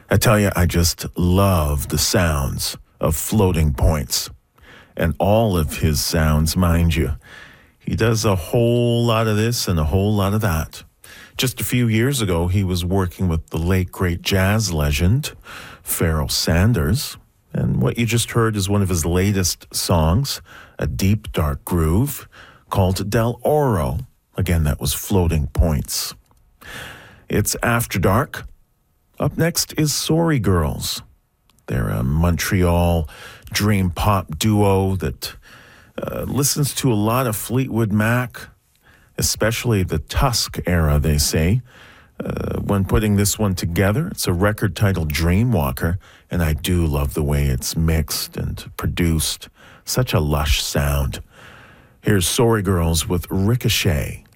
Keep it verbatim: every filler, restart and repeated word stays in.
I tell you, I just love the sounds of Floating Points. And all of his sounds, mind you. He does a whole lot of this and a whole lot of that. Just a few years ago, he was working with the late, great jazz legend, Pharoah Sanders. And what you just heard is one of his latest songs, a deep, dark groove called Del Oro. Again, that was Floating Points. It's After Dark. Up next is Sorry Girls. They're a Montreal dream pop duo that uh, listens to a lot of Fleetwood Mac, especially the Tusk era, they say. Uh, when putting this one together, it's a record titled Dreamwalker, and I do love the way it's mixed and produced. Such a lush sound. Here's Sorry Girls with Ricochet.